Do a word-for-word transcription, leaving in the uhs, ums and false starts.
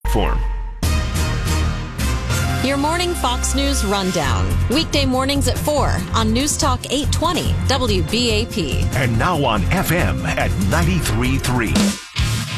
Form. Your morning Fox News rundown. Weekday mornings at four on News Talk eight twenty W B A P. And now on F M at ninety-three point three.